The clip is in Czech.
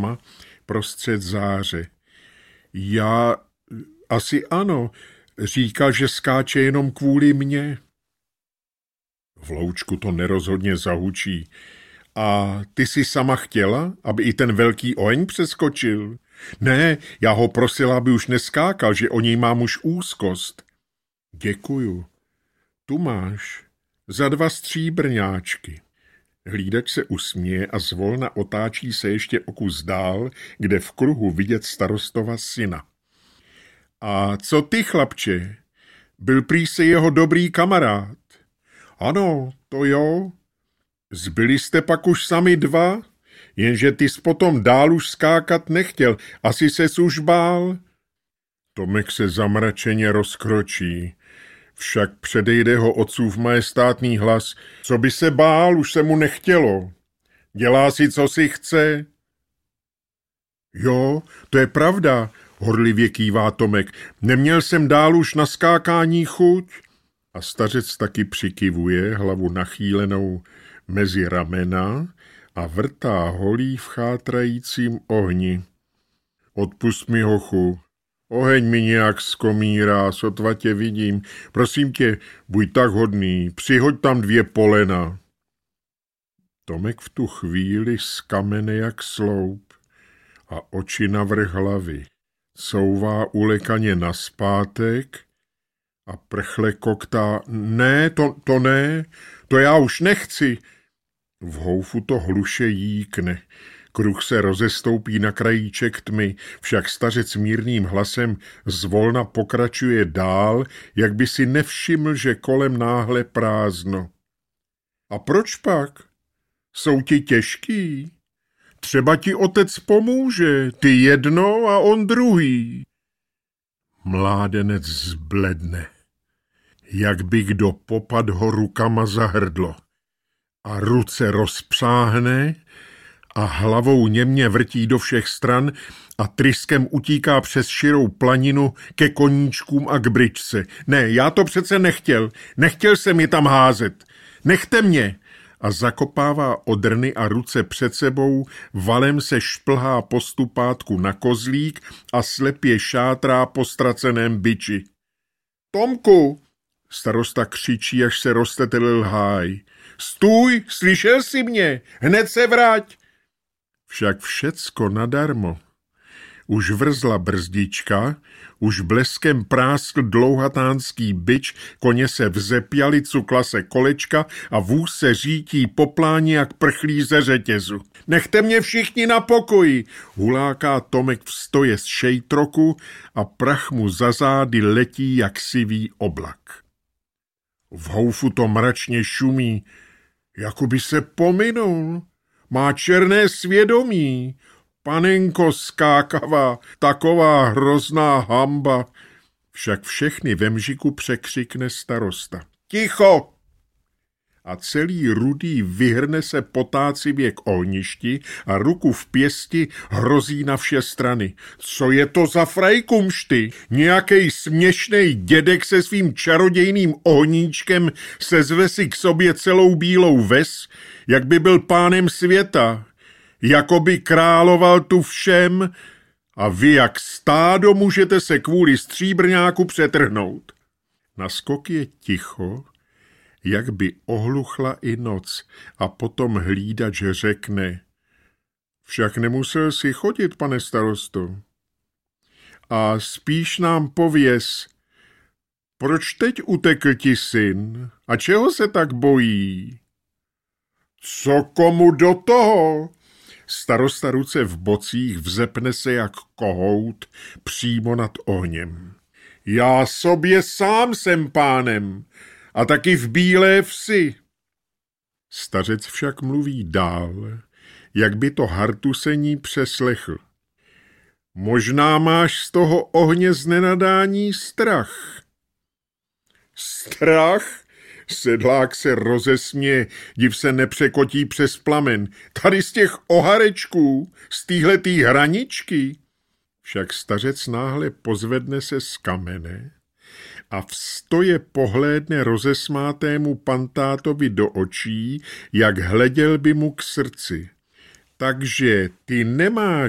rukama prostřed záře. Já asi ano, říkal, že skáče jenom kvůli mně. V loučku to nerozhodně zahučí. A ty jsi sama chtěla, aby i ten velký oheň přeskočil? Ne, já ho prosila, aby už neskákal, že o něj mám už úzkost. Děkuju. Tu máš. Za 2 stříbrňáčky. Hlídač se usměje a zvolna otáčí se ještě o kus dál, kde v kruhu vidět starostova syna. A co ty, chlapče? Byl prý si jeho dobrý kamarád. Ano, to jo. Zbyli jste pak už sami 2, jenže ty jsi potom dál už skákat nechtěl, asi ses už bál. Tomek se zamračeně rozkročí. Však předejde ho otcův majestátný hlas. Co by se bál, už se mu nechtělo. Dělá si, co si chce. Jo, to je pravda, horlivě kývá Tomek. Neměl jsem dál už na skákání chuť. A stařec taky přikivuje, hlavu nachýlenou mezi ramena a vrtá holí v chátrajícím ohni. Odpust mi, hochu. Oheň mi nějak zkomírá, sotva tě vidím. Prosím tě, buď tak hodný, přihoď tam 2 polena. Tomek v tu chvíli zkamene jak sloup a oči navrch hlavy. Couvá ulekaně naspátek a prchle koktá. Ne, to ne, to já už nechci. V houfu to hluše jíkne. Kruh se rozestoupí na krajíček tmy, však stařec mírným hlasem zvolna pokračuje dál, jak by si nevšiml, že kolem náhle prázdno. A proč pak? Jsou ti těžký? Třeba ti otec pomůže, ty jedno a on druhý. Mládenec zbledne, jak by kdo popad ho rukama za hrdlo a ruce rozpřáhne a hlavou němě vrtí do všech stran a tryskem utíká přes širou planinu ke koníčkům a k bryčce. Ne, já to přece nechtěl jsem je tam házet. Nechte mě! A zakopává odrny a ruce před sebou, valem se šplhá po stupátku na kozlík a slepě šátrá po ztraceném biči. Tomku! Starosta křičí, až se roztetelil háj. Stůj, slyšel jsi mě, hned se vrať! Však všecko nadarmo. Už vrzla brzdička, už bleskem práskl dlouhatánský bič, koně se vzepěli, cukla se kolečka a vůz se řítí po pláni jak prchlí ze řetězu. Nechte mě všichni na pokoji, huláká Tomek v stoje z šejtroku a prach mu za zády letí jak sivý oblak. V houfu to mračně šumí, jako by se pominul. Má černé svědomí. Panenko skákavá, taková hrozná hamba. Však všechny ve mžiku překřikne starosta. Ticho! A celý rudý vyhrne se potácivě k ohništi a ruku v pěsti hrozí na vše strany. Co je to za frajkumšty? Nějakej směšnej dědek se svým čarodějným ohníčkem sezve si k sobě celou bílou ves, jak by byl pánem světa, jako by královal tu všem a vy jak stádo můžete se kvůli stříbrňáku přetrhnout. Na skok je ticho, jak by ohluchla i noc a potom hlídač řekne. Však nemusel si chodit, pane starosto. A spíš nám pověz, proč teď utekl ti syn a čeho se tak bojí? Co komu do toho? Starosta ruce v bocích vzepne se jak kohout přímo nad ohněm. Já sobě sám jsem pánem a taky v Bílé vsi. Stařec však mluví dál, jak by to hartusení přeslechl. Možná máš z toho ohně z nenadání strach. Strach? Sedlák se rozesměje, div se nepřekotí přes plamen. Tady z těch oharečků, z téhletý hraničky. Však stařec náhle pozvedne se z kamene a v stoje pohlédne rozesmátému pantátovi do očí, jak hleděl by mu k srdci. Takže ty nemáš